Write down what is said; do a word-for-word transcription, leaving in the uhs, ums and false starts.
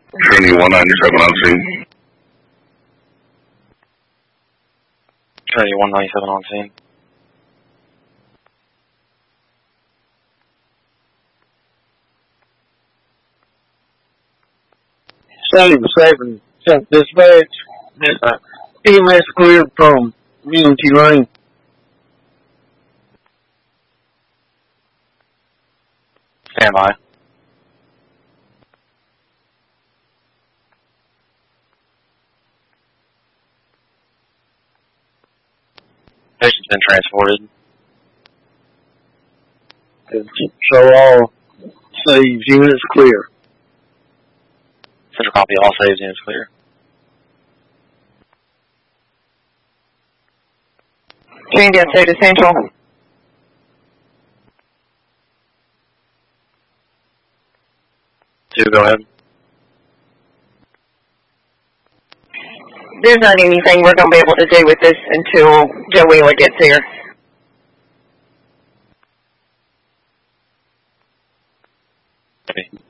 Trinity one ninety-seven on scene. Trinity one ninety-seven on scene. Seven seven, check dispatch. Uh, E M S cleared from Unity Lane. Stand by. Patient's been transported. So all saves units clear. Central copy, all saves units clear. Trinity upstate to Central. Two, go ahead. There's not anything we're going to be able to do with this until Joe Wheeler gets here. Okay.